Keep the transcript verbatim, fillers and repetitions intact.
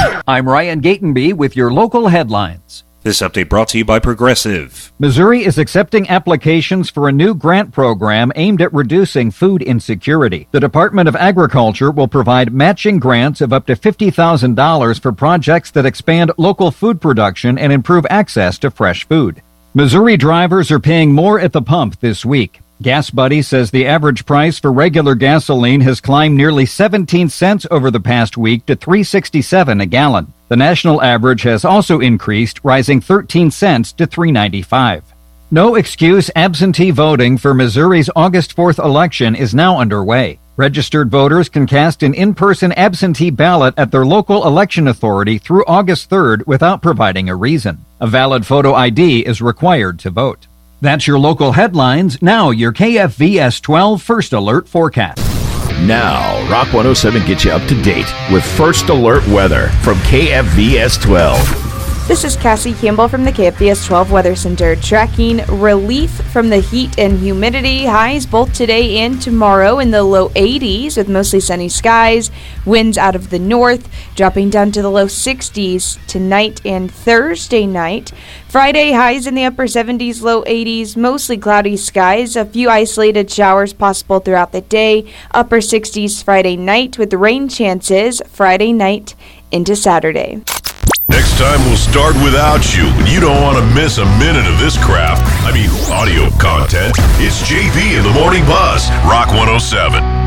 I'm Ryan Gatenby with your local headlines. This update brought to you by Progressive. Missouri is accepting applications for a new grant program aimed at reducing food insecurity. The Department of Agriculture will provide matching grants of up to fifty thousand dollars for projects that expand local food production and improve access to fresh food. Missouri drivers are paying more at the pump this week. Gas Buddy says the average price for regular gasoline has climbed nearly seventeen cents over the past week to three dollars and sixty-seven cents a gallon. The national average has also increased, rising thirteen cents to three dollars and ninety-five cents. No excuse absentee voting for Missouri's August fourth election is now underway. Registered voters can cast an in-person absentee ballot at their local election authority through August third without providing a reason. A valid photo I D is required to vote. That's your local headlines. Now your K F V S twelve First Alert forecast. Now, Rock one oh seven gets you up to date with First Alert weather from K F V S twelve. This is Cassie Campbell from the K F V S twelve Weather Center, tracking relief from the heat and humidity. Highs both today and tomorrow in the low eighties with mostly sunny skies. Winds out of the north, dropping down to the low sixties tonight and Thursday night. Friday, highs in the upper seventies, low eighties, mostly cloudy skies. A few isolated showers possible throughout the day. Upper sixties Friday night with rain chances Friday night into Saturday. Next time we'll start without you, and you don't want to miss a minute of this crap. I mean, audio content. It's J V in the Morning Buzz, Rock one oh seven.